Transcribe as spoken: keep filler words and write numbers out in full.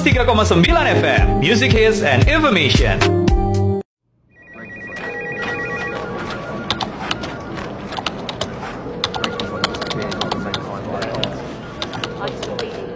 tiga koma sembilan F M. Music Hits and Information.